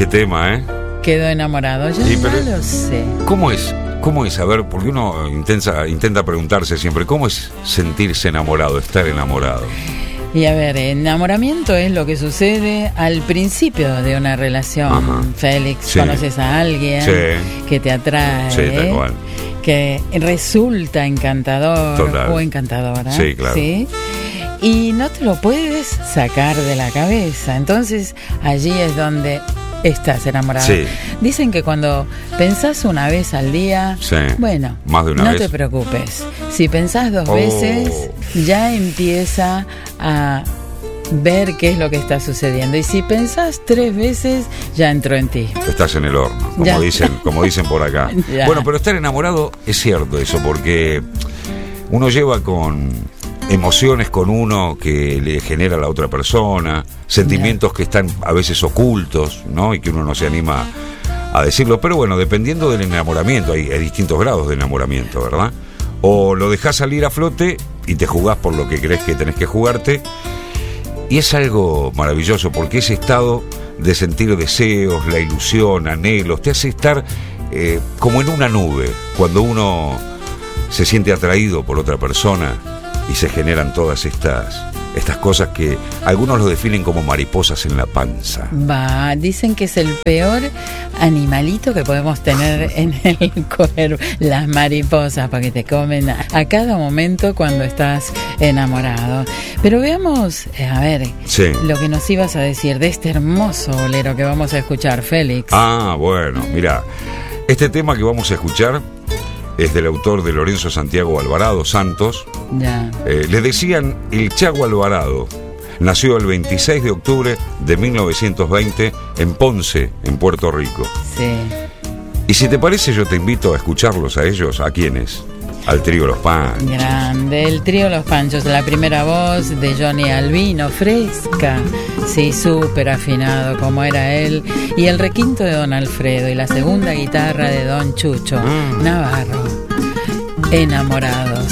Qué tema, ¿eh? Quedó enamorado. Yo no lo sé. ¿Cómo es? ¿Cómo es? A ver, porque uno intenta preguntarse siempre, ¿cómo es sentirse enamorado, estar enamorado? Y a ver, enamoramiento es lo que sucede al principio de una relación. Ajá. Félix, sí. Conoces a alguien, sí, que te atrae, sí, tal cual, que resulta encantador, total, o encantadora. Sí, claro. ¿Sí? Y no te lo puedes sacar de la cabeza. Entonces allí es donde estás enamorado. Sí. Dicen que cuando pensás una vez al día, sí, bueno, más de una vez, no te preocupes. Si pensás 2 veces, ya empieza a ver qué es lo que está sucediendo. Y si pensás 3 veces, ya entró en ti. Estás en el horno, como dicen por acá. Ya. Bueno, pero estar enamorado es cierto eso, porque uno lleva con emociones con uno que le genera a la otra persona, sentimientos que están a veces ocultos, ¿no? Y que uno no se anima a decirlo. Pero bueno, dependiendo del enamoramiento, hay distintos grados de enamoramiento, ¿verdad? O lo dejás salir a flote y te jugás por lo que crees que tenés que jugarte. Y es algo maravilloso, porque ese estado de sentir deseos, la ilusión, anhelos, te hace estar como en una nube. Cuando uno se siente atraído por otra persona y se generan todas estas cosas que algunos lo definen como mariposas en la panza. Dicen que es el peor animalito que podemos tener en el cuerpo, las mariposas, porque te comen a cada momento cuando estás enamorado. Pero veamos, a ver, sí, lo que nos ibas a decir de este hermoso bolero que vamos a escuchar, Félix. Bueno, mira, este tema que vamos a escuchar es del autor de Lorenzo Santiago Alvarado Santos. Ya. Le decían el Chago Alvarado. Nació el 26 de octubre de 1920 en Ponce, en Puerto Rico. Sí. Y si te parece, yo te invito a escucharlos a ellos. ¿A quiénes? Al trío Los Panchos. Grande, el trío Los Panchos. La primera voz de Johnny Albino, fresca, sí, súper afinado como era él. Y el requinto de Don Alfredo. Y la segunda guitarra de Don Chucho Navarro. Enamorados.